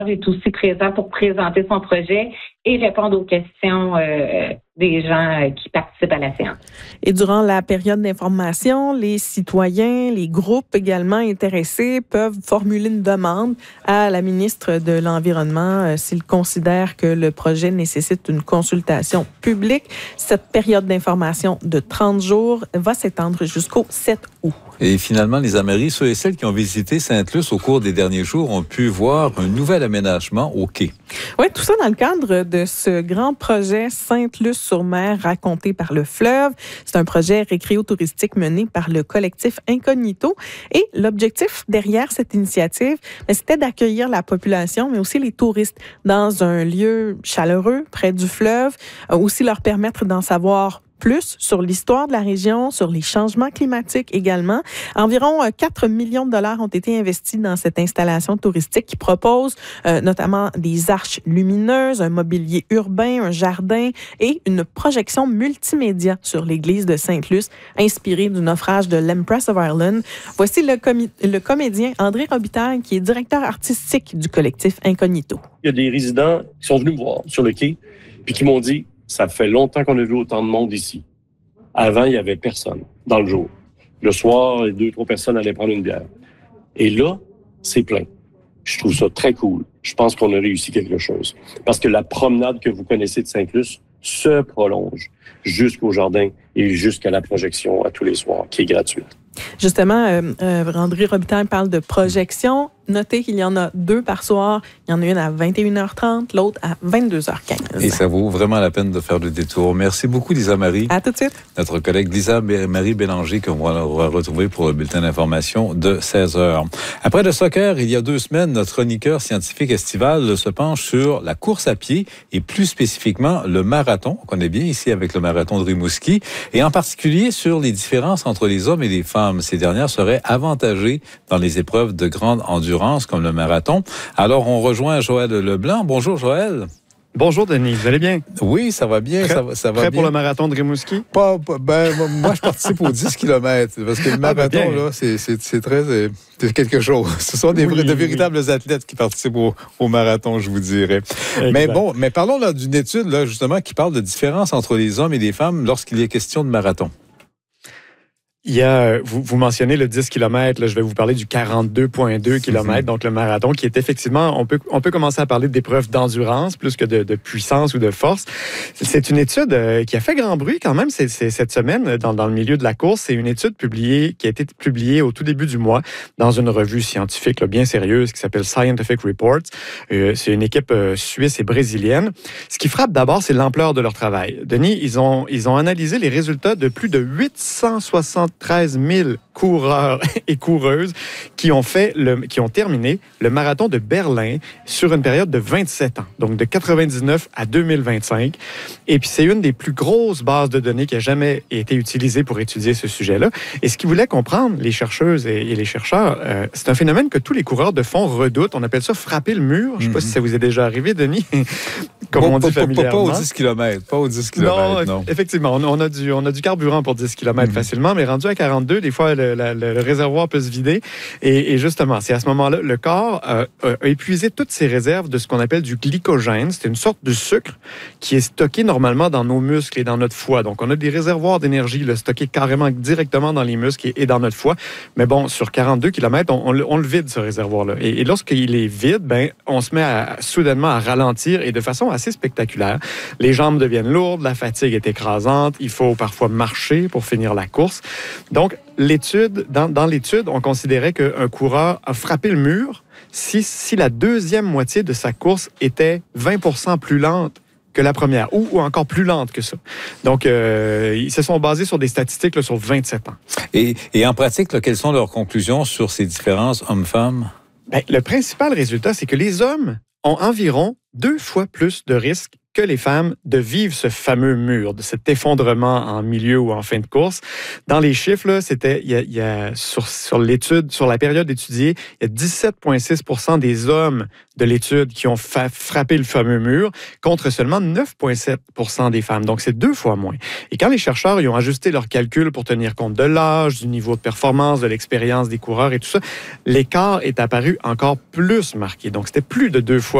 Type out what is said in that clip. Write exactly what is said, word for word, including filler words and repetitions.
est aussi présent pour présenter son projet et répondre aux questions euh, des gens euh, qui participent à la séance. Et durant la période d'information, les citoyens, les groupes également intéressés peuvent formuler une demande à la ministre de l'Environnement euh, s'ils considèrent que le projet nécessite une consultation publique. Cette période d'information de trente jours va s'étendre jusqu'au sept août. Et finalement, les Amaury, ceux et celles qui ont visité Sainte-Luce au cours des derniers jours ont pu voir un nouvel aménagement au quai. Oui, tout ça dans le cadre de ce grand projet Sainte-Luce-sur-Mer raconté par le fleuve. C'est un projet récréo-touristique mené par le collectif Incognito. Et l'objectif derrière cette initiative, c'était d'accueillir la population, mais aussi les touristes dans un lieu chaleureux près du fleuve, aussi leur permettre d'en savoir plus sur l'histoire de la région, sur les changements climatiques également. Environ quatre millions de dollars ont été investis dans cette installation touristique qui propose euh, notamment des arches lumineuses, un mobilier urbain, un jardin et une projection multimédia sur l'église de Sainte-Luce, inspirée du naufrage de l'Empress of Ireland. Voici le, comi- le comédien André Robitaille, qui est directeur artistique du collectif Incognito. Il y a des résidents qui sont venus me voir sur le quai puis qui m'ont dit « Ça fait longtemps qu'on a vu autant de monde ici. Avant, il y avait personne dans le jour. Le soir, deux, trois personnes allaient prendre une bière. Et là, c'est plein. Je trouve ça très cool. Je pense qu'on a réussi quelque chose. Parce que la promenade que vous connaissez de Sainte-Luce se prolonge jusqu'au jardin et jusqu'à la projection à tous les soirs, qui est gratuite. Justement, euh, euh, André Robitaille parle de projection. Notez qu'il y en a deux par soir. Il y en a une à vingt et une heures trente, l'autre à vingt-deux heures quinze. Et ça vaut vraiment la peine de faire le détour. Merci beaucoup, Lisa Marie. À tout de suite. Notre collègue Lisa Marie Bélanger, qu'on va retrouver pour le bulletin d'information de seize heures. Après le soccer, il y a deux semaines, notre chroniqueur scientifique estival se penche sur la course à pied et plus spécifiquement le marathon. On connaît bien ici avec le marathon de Rimouski et en particulier sur les différences entre les hommes et les femmes. Ces dernières seraient avantagées dans les épreuves de grande endurance comme le marathon. Alors, on rejoint Joël Leblanc. Bonjour, Joël. Bonjour, Denis. Vous allez bien? Oui, ça va bien. Prêt, ça va, ça va prêt bien. pour le marathon de Rimouski? Pas, pas, ben, moi, je participe aux dix kilomètres parce que le marathon, ah, ben là, c'est, c'est, c'est très... C'est quelque chose. Ce sont des, oui, de véritables oui. athlètes qui participent au, au marathon, je vous dirais. Exact. Mais bon, mais parlons là d'une étude, là, justement, qui parle de différence entre les hommes et les femmes lorsqu'il est question de marathon. Il y a, vous, vous mentionnez le dix kilomètres, là, je vais vous parler du quarante-deux virgule deux kilomètres, mm-hmm. donc le marathon, qui est effectivement, on peut, on peut commencer à parler d'épreuves d'endurance plus que de, de puissance ou de force. C'est une étude euh, qui a fait grand bruit quand même c'est, c'est, cette semaine dans, dans le milieu de la course. C'est une étude publiée, qui a été publiée au tout début du mois dans une revue scientifique là, bien sérieuse qui s'appelle Scientific Reports. Euh, c'est une équipe euh, suisse et brésilienne. Ce qui frappe d'abord, c'est l'ampleur de leur travail. Denis, ils ont, ils ont analysé les résultats de plus de huit cent soixante-treize mille coureurs et coureuses qui ont fait le, qui ont terminé le marathon de Berlin sur une période de vingt-sept ans, donc de quatre-vingt-dix-neuf à deux mille vingt-cinq. Et puis, c'est une des plus grosses bases de données qui a jamais été utilisée pour étudier ce sujet-là. Et ce qu'ils voulaient comprendre, les chercheuses et, et les chercheurs, euh, c'est un phénomène que tous les coureurs de fond redoutent. On appelle ça frapper le mur. Je ne sais mm-hmm. pas si ça vous est déjà arrivé, Denis, comme bon, on dit pas, familièrement. Pas, pas aux dix kilomètres, pas aux dix kilomètres, non. non. Effectivement, on, on, a du, on a du carburant pour dix kilomètres mm-hmm. facilement, mais rendu à quarante-deux, des fois, le, le, le réservoir peut se vider. Et, et justement, c'est à ce moment-là, le corps euh, a épuisé toutes ses réserves de ce qu'on appelle du glycogène. C'est une sorte de sucre qui est stocké normalement dans nos muscles et dans notre foie. Donc, on a des réservoirs d'énergie là, stockés carrément directement dans les muscles et, et dans notre foie. Mais bon, sur quarante-deux kilomètres, on, on, on le vide, ce réservoir-là. Et, et lorsqu'il est vide, ben, on se met à, soudainement à ralentir et de façon assez spectaculaire. Les jambes deviennent lourdes, la fatigue est écrasante, il faut parfois marcher pour finir la course. Donc, l'étude, dans, dans l'étude, on considérait qu'un coureur a frappé le mur si, si la deuxième moitié de sa course était vingt pour cent plus lente que la première, ou, ou encore plus lente que ça. Donc, euh, ils se sont basés sur des statistiques là, sur vingt-sept ans. Et, et en pratique, là, quelles sont leurs conclusions sur ces différences hommes-femmes? Ben, le principal résultat, c'est que les hommes ont environ deux fois plus de risques que les femmes de vivre ce fameux mur, de cet effondrement en milieu ou en fin de course. Dans les chiffres, là, c'était, il y a, il y a sur, sur l'étude, sur la période étudiée, il y a dix-sept virgule six pour cent des hommes de l'étude qui ont fa- frappé le fameux mur, contre seulement neuf virgule sept pour cent des femmes. Donc, c'est deux fois moins. Et quand les chercheurs ils ont ajusté leurs calculs pour tenir compte de l'âge, du niveau de performance, de l'expérience des coureurs et tout ça, l'écart est apparu encore plus marqué. Donc, c'était plus de deux fois